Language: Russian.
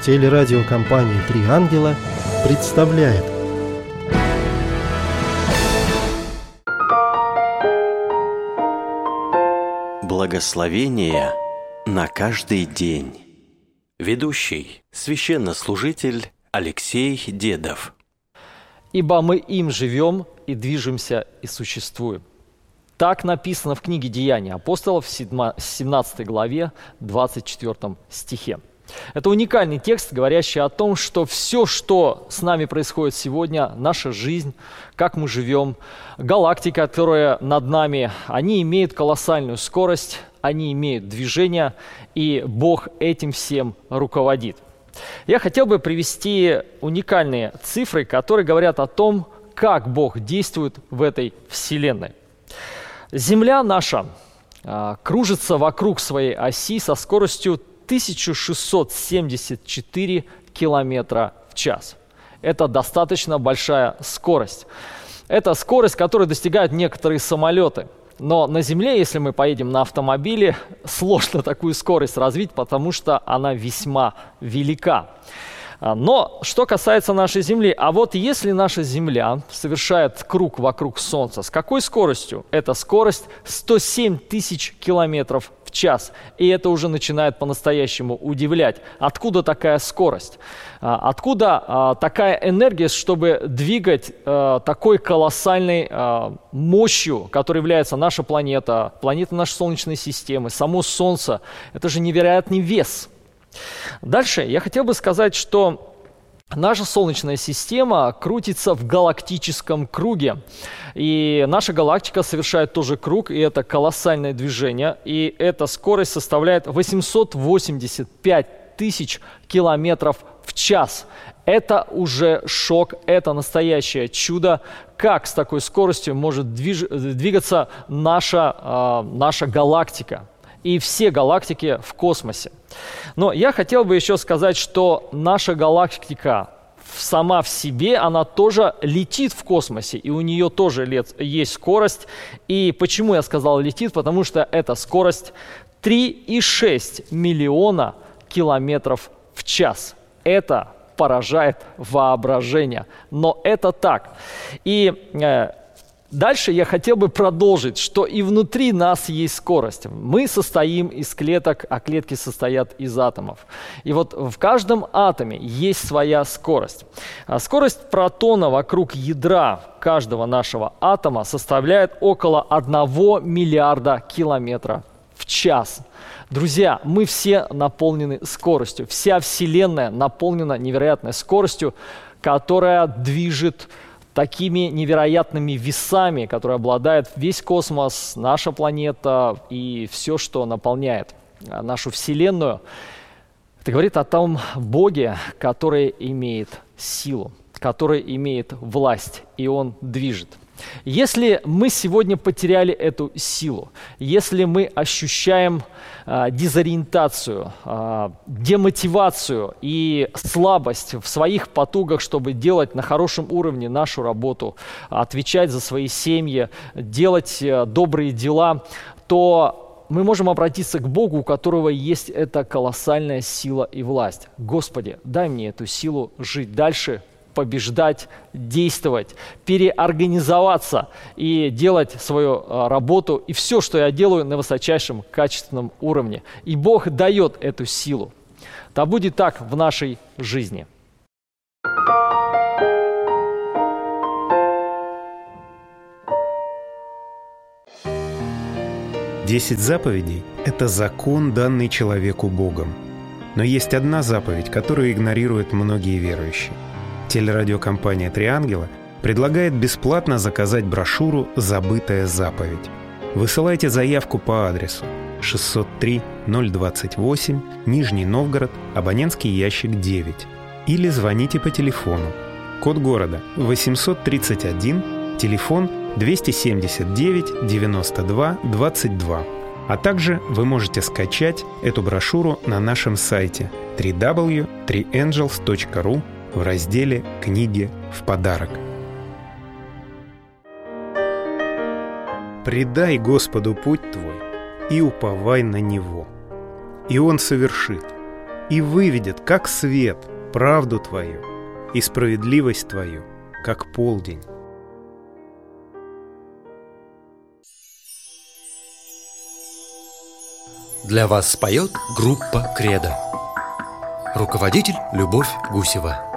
Телерадиокомпания «Три ангела» представляет. Благословение на каждый день. Ведущий, священнослужитель Алексей Дедов. «Ибо мы им живем и движемся и существуем». Так написано в книге «Деяния апостолов» в 17 главе, 24 стихе. Это уникальный текст, говорящий о том, что все, что с нами происходит сегодня, наша жизнь, как мы живем, галактика, которая над нами, они имеют колоссальную скорость, они имеют движение, и Бог этим всем руководит. Я хотел бы привести уникальные цифры, которые говорят о том, как Бог действует в этой вселенной. Земля наша кружится вокруг своей оси со скоростью 1674 километра в час. Это достаточно большая скорость. Это скорость, которую достигают некоторые самолеты. Но на Земле, если мы поедем на автомобиле, сложно такую скорость развить, потому что она весьма велика. Но что касается нашей Земли, а вот если наша Земля совершает круг вокруг Солнца, с какой скоростью? Эта скорость 107 тысяч километров в час. И это уже начинает по-настоящему удивлять. Откуда такая скорость? Откуда такая энергия, чтобы двигать такой колоссальной мощью, которой является наша планета, планета нашей Солнечной системы, само Солнце? Это же невероятный вес. Дальше я хотел бы сказать, что наша Солнечная система крутится в галактическом круге. И наша галактика совершает тоже круг, и это колоссальное движение. И эта скорость составляет 885 тысяч километров в час. Это уже шок, это настоящее чудо, как с такой скоростью может двигаться наша галактика. И все галактики в космосе. Но я хотел бы еще сказать, что наша галактика сама в себе, она тоже летит в космосе, и у нее тоже есть скорость. И почему я сказал летит? Потому что эта скорость 3,6 миллиона километров в час. Это поражает воображение. Но это так. И дальше я хотел бы продолжить, что и внутри нас есть скорость. Мы состоим из клеток, а клетки состоят из атомов. И вот в каждом атоме есть своя скорость. Скорость протона вокруг ядра каждого нашего атома составляет около 1 миллиарда километров в час. Друзья, мы все наполнены скоростью. Вся Вселенная наполнена невероятной скоростью, которая движет такими невероятными весами, которые обладает весь космос, наша планета и все, что наполняет нашу Вселенную. Это говорит о том Боге, который имеет силу, который имеет власть, и Он движет. Если мы сегодня потеряли эту силу, если мы ощущаем дезориентацию, демотивацию и слабость в своих потугах, чтобы делать на хорошем уровне нашу работу, отвечать за свои семьи, делать добрые дела, то мы можем обратиться к Богу, у которого есть эта колоссальная сила и власть. Господи, дай мне эту силу жить дальше, побеждать, действовать, переорганизоваться и делать свою работу и все, что я делаю, на высочайшем качественном уровне. И Бог дает эту силу. Да будет так в нашей жизни. Десять заповедей – это закон, данный человеку Богом. Но есть одна заповедь, которую игнорируют многие верующие. Телерадиокомпания «Три ангела» предлагает бесплатно заказать брошюру «Забытая заповедь». Высылайте заявку по адресу 603-028, Нижний Новгород, абонентский ящик 9. Или звоните по телефону. Код города 831, телефон 279-92-22. А также вы можете скачать эту брошюру на нашем сайте www.3angels.ru в разделе «Книги в подарок». «Предай Господу путь твой и уповай на Него, и Он совершит. и выведет, как свет, правду Твою и справедливость Твою, как полдень. Для вас споет группа «Кредо». Руководитель Любовь Гусева.